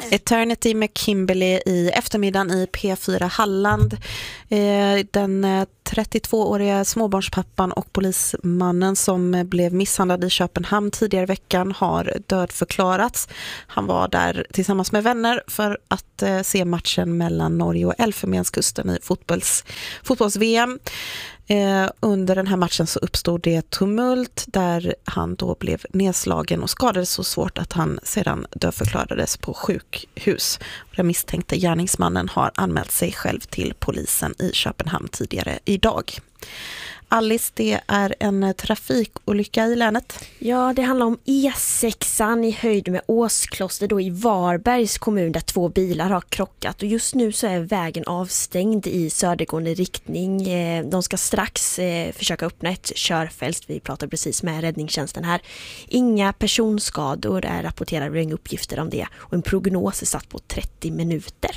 Eternity med Kimberly i eftermiddagen i P4 Halland. Den 32-åriga småbarnspappan och polismannen som blev misshandlad i Köpenhamn tidigare i veckan har dödförklarats. Han var där tillsammans med vänner för att se matchen mellan Norge och Elfenbenskusten i fotbolls-VM. Under den här matchen så uppstod det tumult där han då blev nedslagen och skadades så svårt att han sedan dödförklarades på sjukhus. Den misstänkte gärningsmannen har anmält sig själv till polisen i Köpenhamn tidigare idag. Alice, det är en trafikolycka i länet. Ja, det handlar om E6 i höjd med Åskloster då i Varbergs kommun där 2 bilar har krockat. Och just nu så är vägen avstängd i södergående riktning. De ska strax försöka öppna ett körfält. Vi pratar precis med räddningstjänsten här. Inga personskador är rapporterade, inga uppgifter om det. Och en prognos är satt på 30 minuter.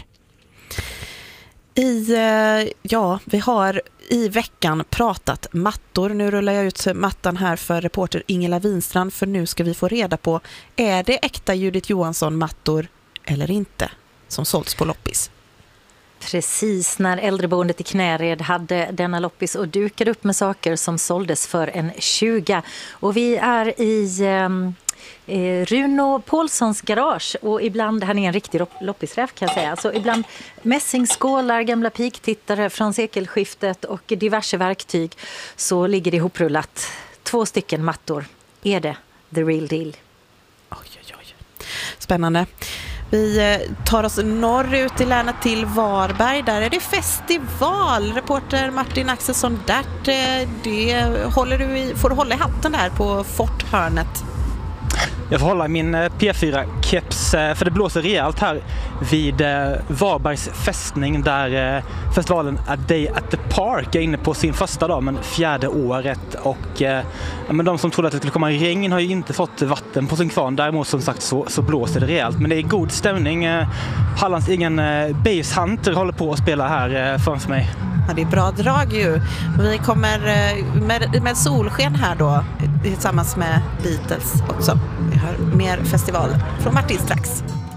Vi har i veckan pratat mattor. Nu rullar jag ut mattan här för reporter Ingela Winstrand, för nu ska vi få reda på, är det äkta Judith Johansson mattor eller inte som sålts på loppis? Precis när äldreboendet i Knäred hade denna loppis och dukade upp med saker som såldes för en 20. Och vi är i Runo Paulssons garage och ibland, han är en riktig loppisräv kan jag säga, så ibland mässingskålar, gamla piktittare från sekelskiftet och diverse verktyg, så ligger det ihoprullat 2 stycken mattor. Är det the real deal? Oj. Spännande. Vi tar oss norrut i länet till Varberg. Där är det festival. Reporter Martin Axelsson Dert, får du hålla i hatten där på Forthörnet? Jag får hålla min P4-keps för det blåser rejält här vid Varbergs fästning där festivalen A Day at the Park är inne på sin första dag, men 4:e året. Och men de som trodde att det skulle komma regn har ju inte fått vatten på sin kvarn. Däremot som sagt så blåser det rejält. Men det är god stämning. Hallands egen Base Hunter håller på att spela här framför mig. Ja, det är bra drag ju. Vi kommer med solsken här då tillsammans med Beatles också. Vi har mer festival från Martin strax.